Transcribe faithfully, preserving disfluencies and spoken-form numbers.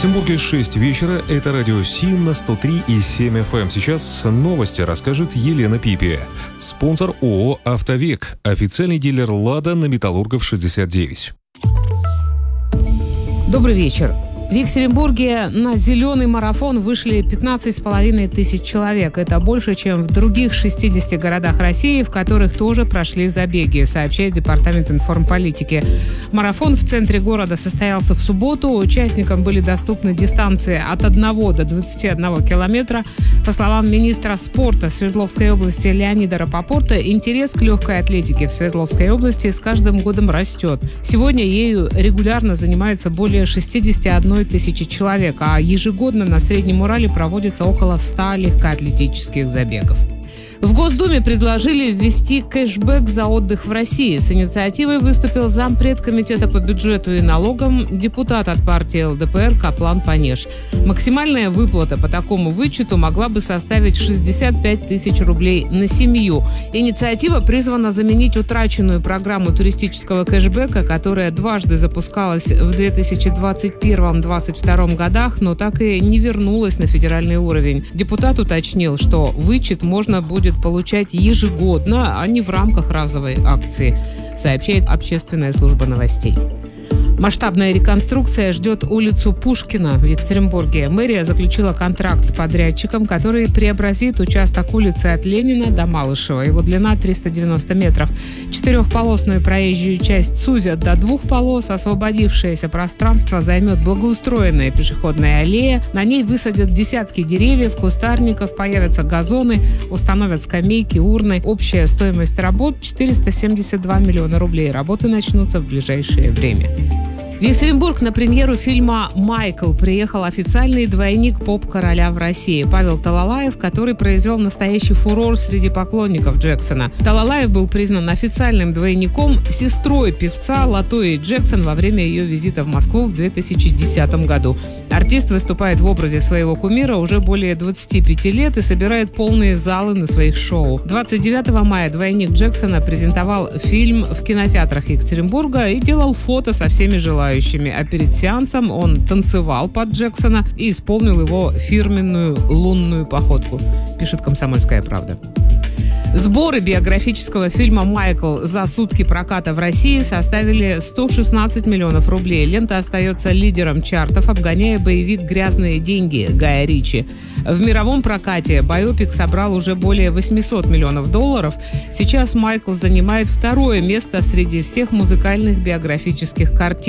Екатеринбурге шесть вечера. Это радио СИН на сто три и семь эф эм. Сейчас новости расскажет Елена Пипи. Спонсор ООО «Автовек». Официальный дилер «Лада» на Металлургов шестьдесят девять. Добрый вечер. В Екатеринбурге на зеленый марафон вышли пятнадцать с половиной тысяч человек. Это больше, чем в других шестидесяти городах России, в которых тоже прошли забеги, сообщает Департамент информполитики. Марафон в центре города состоялся в субботу. Участникам были доступны дистанции от одного до двадцати одного километра. По словам министра спорта Свердловской области Леонида Рапопорта, интерес к легкой атлетике в Свердловской области с каждым годом растет. Сегодня ею регулярно занимаются более шестидесяти одной тысячи человек, а ежегодно на Среднем Урале проводится около ста легкоатлетических забегов. В Госдуме предложили ввести кэшбэк за отдых в России. С инициативой выступил зампред комитета по бюджету и налогам, депутат от партии эл дэ пэ эр Каплан Панеш. Максимальная выплата по такому вычету могла бы составить шестьдесят пять тысяч рублей на семью. Инициатива призвана заменить утраченную программу туристического кэшбэка, которая дважды запускалась в две тысячи двадцать первом — две тысячи двадцать втором годах, но так и не вернулась на федеральный уровень. Депутат уточнил, что вычет можно будет получать ежегодно, а не в рамках разовой акции, сообщает общественная служба новостей. Масштабная реконструкция ждет улицу Пушкина в Екатеринбурге. Мэрия заключила контракт с подрядчиком, который преобразит участок улицы от Ленина до Малышева. Его длина триста девяносто метров. Четырехполосную проезжую часть сузят до двух полос. Освободившееся пространство займет благоустроенная пешеходная аллея. На ней высадят десятки деревьев, кустарников, появятся газоны, установят скамейки, урны. Общая стоимость работ – четыреста семьдесят два миллиона рублей. Работы начнутся в ближайшее время. В Екатеринбург на премьеру фильма «Майкл» приехал официальный двойник поп-короля в России Павел Талалаев, который произвел настоящий фурор среди поклонников Джексона. Талалаев был признан официальным двойником сестрой певца Латои Джексон во время ее визита в Москву в две тысячи десятом году. Артист выступает в образе своего кумира уже более двадцати пяти лет и собирает полные залы на своих шоу. двадцать девятого мая двойник Джексона презентовал фильм в кинотеатрах Екатеринбурга и делал фото со всеми желающими. А перед сеансом он танцевал под Джексона и исполнил его фирменную лунную походку, пишет «Комсомольская правда». Сборы биографического фильма «Майкл» за сутки проката в России составили сто шестнадцать миллионов рублей. Лента остается лидером чартов, обгоняя боевик «Грязные деньги» Гая Ричи. В мировом прокате байопик собрал уже более восемьсот миллионов долларов. Сейчас Майкл занимает второе место среди всех музыкальных биографических картин.